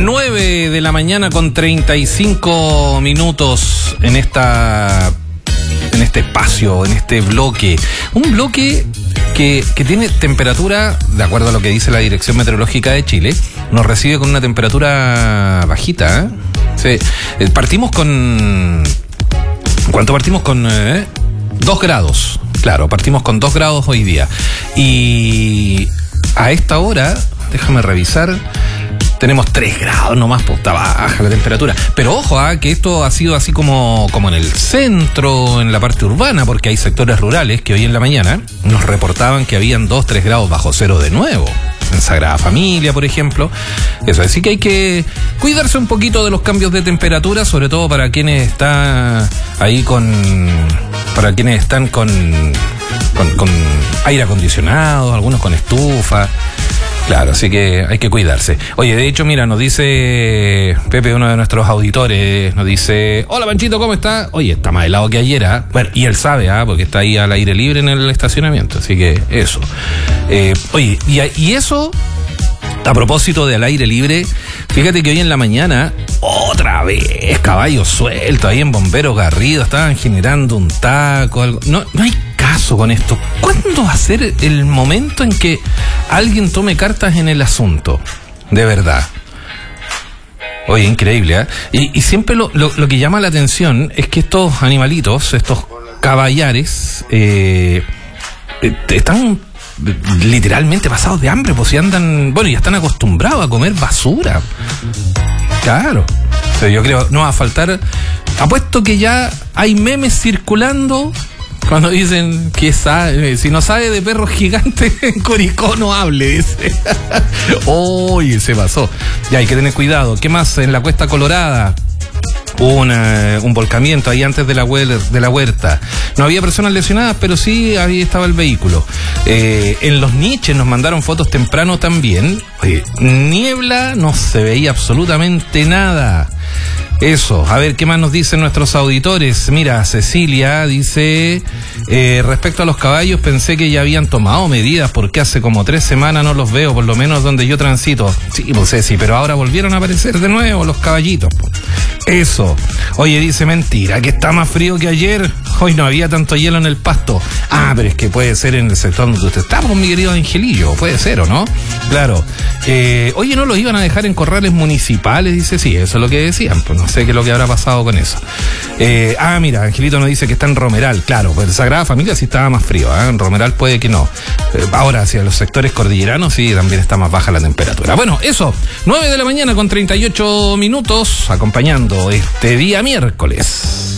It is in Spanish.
9 de la mañana con 35 minutos en este espacio, en este bloque. Un bloque que tiene temperatura, de acuerdo a lo que dice la Dirección Meteorológica de Chile, nos recibe con una temperatura bajita, ¿eh? Sí. Partimos con... ¿Cuánto partimos? Con 2 grados. Claro, partimos con 2 grados hoy día. Y a esta hora, déjame revisar, tenemos 3 grados nomás, pues está baja la temperatura. Pero ojo, que esto ha sido así como en el centro, en la parte urbana, porque hay sectores rurales que hoy en la mañana nos reportaban que habían 2-3 grados bajo cero de nuevo. En Sagrada Familia, por ejemplo. Eso, así que hay que cuidarse un poquito de los cambios de temperatura, sobre todo para quienes están ahí para quienes están con aire acondicionado, algunos con estufa. Claro, así que hay que cuidarse. Oye, de hecho, mira, nos dice Pepe, uno de nuestros auditores, nos dice: hola Panchito, ¿cómo está? Oye, está más helado que ayer, ¿ah? Bueno, y él sabe, porque está ahí al aire libre en el estacionamiento, así que eso. Oye, y eso, a propósito del aire libre, fíjate que hoy en la mañana, otra vez, caballos sueltos ahí en Bombero Garrido, estaban generando un taco, algo. No hay caso con esto. ¿Cuándo va a ser el momento en que alguien tome cartas en el asunto? De verdad. Oye, increíble, ¿eh? Y siempre lo que llama la atención es que estos animalitos, estos caballares, están literalmente pasados de hambre, pues si andan, bueno, ya están acostumbrados a comer basura. Claro. O sea, yo creo, no va a faltar, apuesto que ya hay memes circulando cuando dicen que si no sabe de perros gigantes, en Curicó no hable, dice. Oye, se pasó. Ya hay que tener cuidado. ¿Qué más? En la Cuesta Colorada hubo un volcamiento ahí antes de la huerta. No había personas lesionadas, pero sí ahí estaba el vehículo. En Los Niches nos mandaron fotos temprano también. Oye, niebla, no se veía absolutamente nada. Eso, a ver, ¿qué más nos dicen nuestros auditores? Mira, Cecilia dice, respecto a los caballos, pensé que ya habían tomado medidas porque hace como 3 semanas no los veo, por lo menos donde yo transito. Sí, pues Ceci, pero ahora volvieron a aparecer de nuevo los caballitos. Eso. Oye, dice, mentira, que está más frío que ayer. Hoy no había tanto hielo en el pasto. Pero es que puede ser en el sector donde usted está, pues, mi querido Angelillo, puede ser, ¿o no? Claro. Oye, ¿no los iban a dejar en corrales municipales? Dice, sí, eso es lo que decían, pues no sé qué es lo que habrá pasado con eso. Mira, Angelito nos dice que está en Romeral. Claro, pues en Sagrada Familia sí estaba más frío, en Romeral puede que no. Ahora, hacia los sectores cordilleranos sí también está más baja la temperatura. Bueno, eso, 9 de la mañana con 38 minutos, acompañando este día miércoles.